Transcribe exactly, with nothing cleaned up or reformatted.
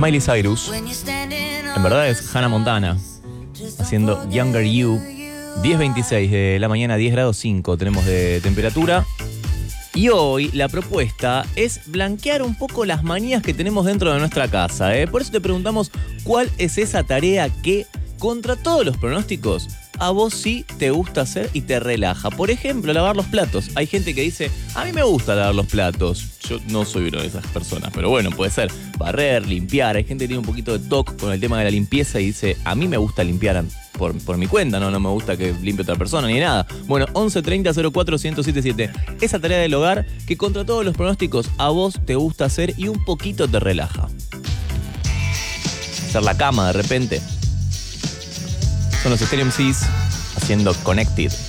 Miley Cyrus. En verdad es Hannah Montana haciendo Younger You. diez veintiséis de la mañana, diez grados cinco tenemos de temperatura. Y hoy la propuesta es blanquear un poco las manías que tenemos dentro de nuestra casa, ¿eh? Por eso te preguntamos cuál es esa tarea que, contra todos los pronósticos, a vos sí te gusta hacer y te relaja. Por ejemplo, lavar los platos. Hay gente que dice, a mí me gusta lavar los platos. Yo no soy una de esas personas, pero bueno, puede ser barrer, limpiar. Hay gente que tiene un poquito de toque con el tema de la limpieza y dice, a mí me gusta limpiar por, por mi cuenta, no, no me gusta que limpie otra persona ni nada. Bueno, once treinta cero cuatro ciento setenta y siete. Esa tarea del hogar que contra todos los pronósticos a vos te gusta hacer y un poquito te relaja. Hacer la cama de repente. Son los Stereo M Cs haciendo Connected.